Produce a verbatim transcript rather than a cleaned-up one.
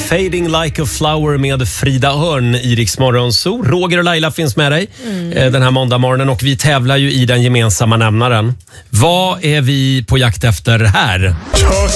Fading like a flower med Frida Örn i Rix Morgon Zoo. Roger och Laila finns med dig mm. den här måndagmorgonen och vi tävlar ju i den gemensamma nämnaren. Vad är vi på jakt efter här?